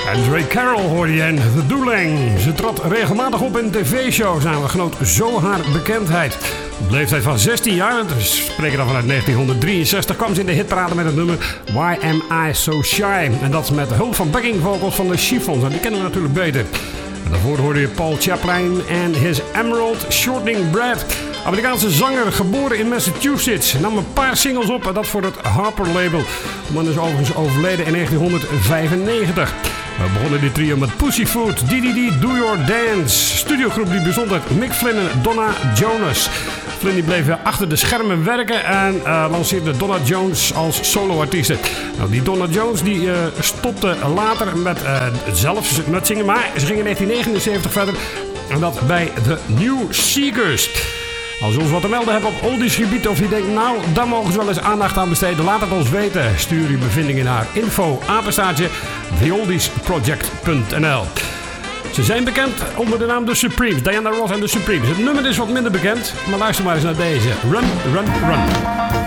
Andre Carroll hoorde je en The Dooling. Ze trad regelmatig op in tv-shows en genoot zo haar bekendheid. Op de leeftijd van 16 jaar, we spreken dan vanuit 1963, kwam ze in de hitparade met het nummer Why Am I So Shy? En dat met de hulp van backing vocals van de Chiffons. En die kennen we natuurlijk beter. En daarvoor hoorde je Paul Chaplin en His Emerald Shortening Bread. Amerikaanse zanger, geboren in Massachusetts, nam een paar singles op en dat voor het Harper label. De man is overigens overleden in 1995. We begonnen dit trio met Pussyfoot, DDD, Do Your Dance. Studiogroep die bestond uit Mick Flynn en Donna Jones. Flynn die bleef achter de schermen werken en lanceerde Donna Jones als soloartieste. Nou, die Donna Jones die stopte later met zelfs met zingen, maar ze ging in 1979 verder. En dat bij The New Seekers. Als je ons wat te melden hebt op oldies gebied of je denkt, nou, daar mogen ze wel eens aandacht aan besteden, laat het ons weten. Stuur je bevindingen naar info@theoldiesproject.nl. Ze zijn bekend onder de naam The Supremes, Diana Ross en The Supremes. Het nummer is wat minder bekend, maar luister maar eens naar deze. Run, Run, Run.